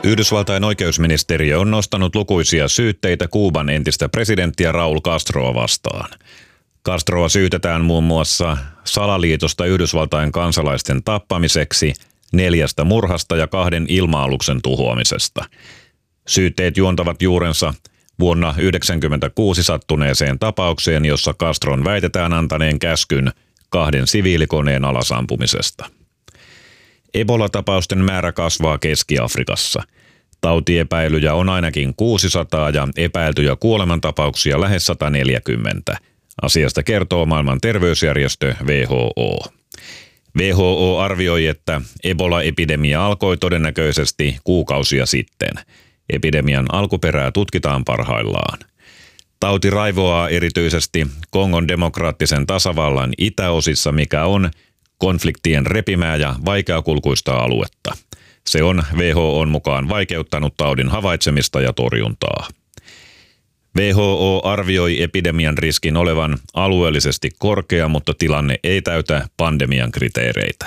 Yhdysvaltain oikeusministeriö on nostanut lukuisia syytteitä Kuuban entistä presidenttiä Raúl Castroa vastaan. Castroa syytetään muun muassa salaliitosta Yhdysvaltain kansalaisten tappamiseksi, 4 murhasta ja 2 ilma-aluksen tuhoamisesta. Syytteet juontavat juurensa vuonna 1996 sattuneeseen tapaukseen, jossa Castron väitetään antaneen käskyn 2 siviilikoneen alasampumisesta. Ebola-tapausten määrä kasvaa Keski-Afrikassa. Tautiepäilyjä on ainakin 600 ja epäiltyjä kuolemantapauksia lähes 140. Asiasta kertoo maailman terveysjärjestö WHO. WHO arvioi, että Ebola-epidemia alkoi todennäköisesti kuukausia sitten. Epidemian alkuperää tutkitaan parhaillaan. Tauti raivoaa erityisesti Kongon demokraattisen tasavallan itäosissa, mikä on konfliktien repimää ja vaikeakulkuista aluetta. Se on WHO:n mukaan vaikeuttanut taudin havaitsemista ja torjuntaa. WHO arvioi epidemian riskin olevan alueellisesti korkea, mutta tilanne ei täytä pandemian kriteereitä.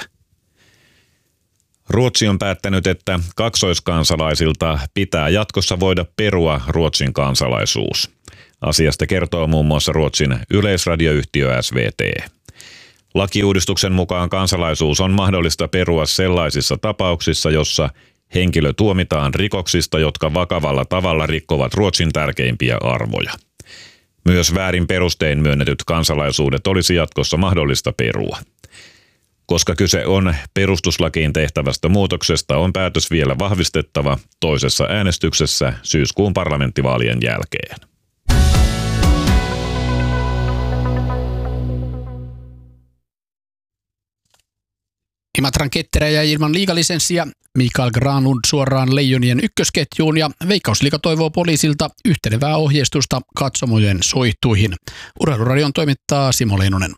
Ruotsi on päättänyt, että kaksoiskansalaisilta pitää jatkossa voida perua Ruotsin kansalaisuus. Asiasta kertoo muun muassa Ruotsin yleisradioyhtiö SVT. Lakiuudistuksen mukaan kansalaisuus on mahdollista perua sellaisissa tapauksissa, jossa henkilö tuomitaan rikoksista, jotka vakavalla tavalla rikkovat Ruotsin tärkeimpiä arvoja. Myös väärin perustein myönnetyt kansalaisuudet olisi jatkossa mahdollista perua. Koska kyse on perustuslakiin tehtävästä muutoksesta, on päätös vielä vahvistettava toisessa äänestyksessä syyskuun parlamenttivaalien jälkeen. Imatran Ketterä jäi ilman liigalisenssiä, Mikael Granlund suoraan Leijonien ykkösketjuun ja Veikkausliiga toivoo poliisilta yhtenevää ohjeistusta katsomojen soihtuihin. Urheiluradion toimittaa Simo Leinonen.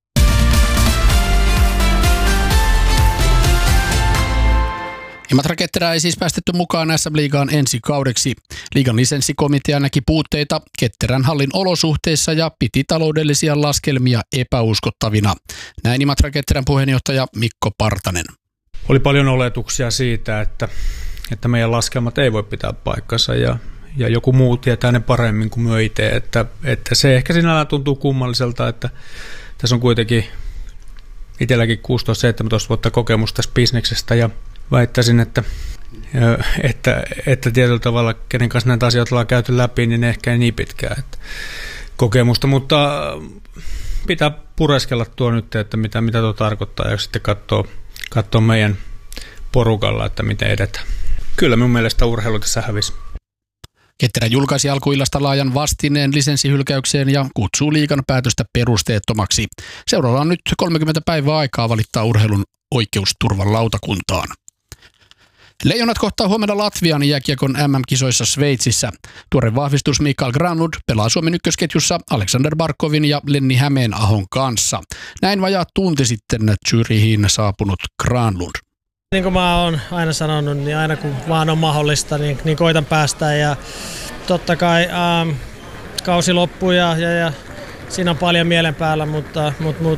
Imatra Ketterää ei siis päästetty mukaan SM-liigaan ensi kaudeksi. Liigan lisenssikomitea näki puutteita Ketterän hallin olosuhteissa ja piti taloudellisia laskelmia epäuskottavina. Näin Imatra Ketterän puheenjohtaja Mikko Partanen. Oli paljon oletuksia siitä, että meidän laskelmat ei voi pitää paikkansa ja joku muu tietää ne paremmin kuin me itse. Että se ehkä sinällään tuntuu kummalliselta, että tässä on kuitenkin itselläkin 16-17 vuotta kokemusta tästä bisneksestä ja väittäisin, että tietyllä tavalla, kenen kanssa näitä asioita ollaan käyty läpi, niin ehkä ei niin pitkään kokemusta, mutta pitää pureskella tuo nyt, että mitä tuo tarkoittaa ja sitten katsoa meidän porukalla, että miten edetään. Kyllä minun mielestä urheilu tässä hävisi. Ketterä julkaisi alkuillasta laajan vastineen lisenssihylkäykseen ja kutsuu liigan päätöstä perusteettomaksi. Seuraavalla on nyt 30 päivää aikaa valittaa urheilun oikeusturvan lautakuntaan. Leijonat kohtaa huomenna Latvian jääkiekon MM-kisoissa Sveitsissä. Tuore vahvistus Mikael Granlund pelaa Suomen ykkösketjussa Alexander Barkovin ja Lenni Hämeenahon kanssa. Näin vajaa tunti sitten Zürichiin saapunut Granlund. Niin kuin mä oon aina sanonut, niin aina kun vaan on mahdollista, niin koitan päästä. Ja totta kai kausi loppuu ja siinä on paljon mielen päällä, mutta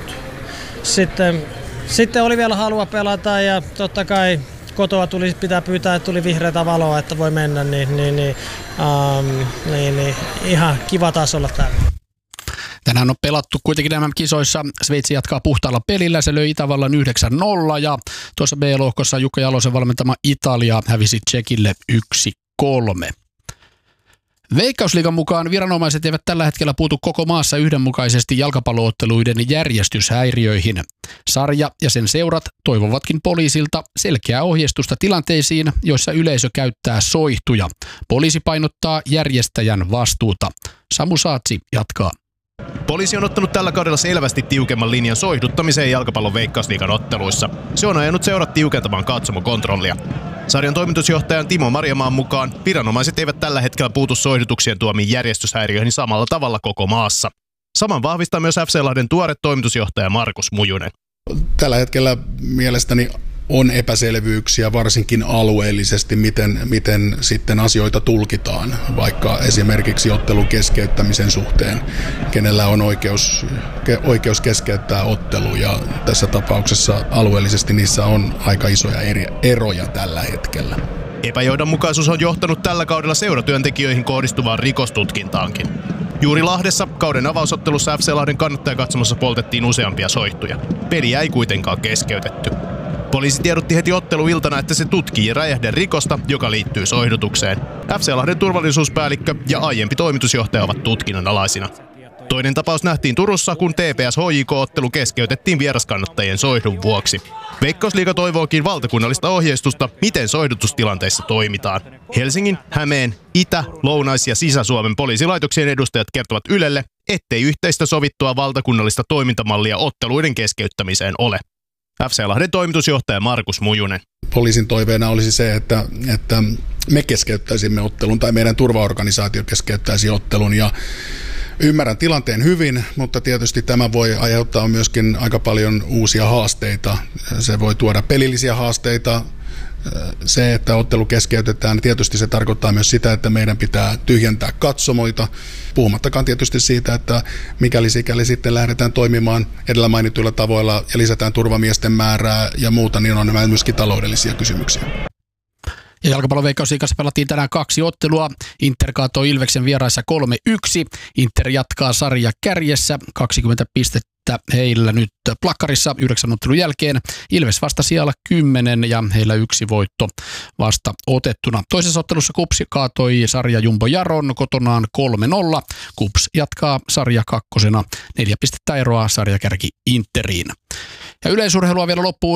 sitten oli vielä halua pelata ja totta kai kotoa pitää pyytää, että tuli vihreätä valoa, että voi mennä, niin ihan kiva taas olla täällä. Tänään on pelattu kuitenkin MM-kisoissa. Sveitsi jatkaa puhtaalla pelillä. Se löi Itävallan 9-0 ja tuossa B-lohkossa Jukka Jalosen valmentama Italia hävisi Tšekille 1-3. Veikkausliigan mukaan viranomaiset eivät tällä hetkellä puutu koko maassa yhdenmukaisesti jalkapallootteluiden järjestyshäiriöihin. Sarja ja sen seurat toivovatkin poliisilta selkeää ohjeistusta tilanteisiin, joissa yleisö käyttää soihtuja. Poliisi painottaa järjestäjän vastuuta. Samu Saatsi jatkaa. Poliisi on ottanut tällä kaudella selvästi tiukemman linjan soihduttamiseen jalkapallon Veikkausliigan otteluissa. Se on ajanut seurat tiukentamaan katsomokontrollia. Sarjan toimitusjohtajan Timo Marjamaan mukaan viranomaiset eivät tällä hetkellä puutu soihdutuksien tuomiin järjestyshäiriöihin samalla tavalla koko maassa. Saman vahvistaa myös FC Lahden tuore toimitusjohtaja Markus Mujunen. Tällä hetkellä mielestäni on epäselvyyksiä varsinkin alueellisesti, miten sitten asioita tulkitaan, vaikka esimerkiksi ottelun keskeyttämisen suhteen, kenellä on oikeus keskeyttää ottelu, ja tässä tapauksessa alueellisesti niissä on aika isoja eroja tällä hetkellä. Epäjohdonmukaisuus on johtanut tällä kaudella seuratyöntekijöihin kohdistuvaan rikostutkintaankin. Juuri Lahdessa kauden avausottelussa FC Lahden kannattajakatsomossa poltettiin useampia soihtuja. Peliä ei kuitenkaan keskeytetty. Poliisi tiedotti heti otteluiltana, että se tutkii räjähderikosta, joka liittyy soihdutukseen. FC Lahden turvallisuuspäällikkö ja aiempi toimitusjohtaja ovat tutkinnan alaisina. Toinen tapaus nähtiin Turussa, kun TPS-HJK-ottelu keskeytettiin vieraskannattajien soihdun vuoksi. Veikkausliiga toivookin valtakunnallista ohjeistusta, miten soihdutustilanteissa toimitaan. Helsingin, Hämeen, Itä-, Lounais- ja Sisä-Suomen poliisilaitoksien edustajat kertovat Ylelle, ettei yhteistä sovittua valtakunnallista toimintamallia otteluiden keskeyttämiseen ole. FC Lahden toimitusjohtaja Markus Mujunen. Poliisin toiveena olisi se, että me keskeyttäisimme ottelun tai meidän turvaorganisaatio keskeyttäisi ottelun. Ja ymmärrän tilanteen hyvin, mutta tietysti tämä voi aiheuttaa myöskin aika paljon uusia haasteita. Se voi tuoda pelillisiä haasteita. Se, että ottelu keskeytetään, tietysti se tarkoittaa myös sitä, että meidän pitää tyhjentää katsomoita. Puhumattakaan tietysti siitä, että sikäli sitten lähdetään toimimaan edellä mainituilla tavoilla ja lisätään turvamiesten määrää ja muuta, niin on nämä myöskin taloudellisia kysymyksiä. Ja jalkapallon Veikkausliigassa pelattiin tänään 2 ottelua. Inter kaatoi Ilveksen vieraissa 3-1. Inter jatkaa sarja kärjessä 20 pistettä heillä nyt plakkarissa 9 ottelun jälkeen. Ilves vasta siellä 10 ja heillä 1 voitto vasta otettuna. Toisessa ottelussa KuPS kaatoi sarja Jumbo Jaron kotonaan 3-0. KuPS jatkaa sarja 2. 4 pistettä eroa sarjakärki Interiin. Ja yleisurheilua vielä loppuun.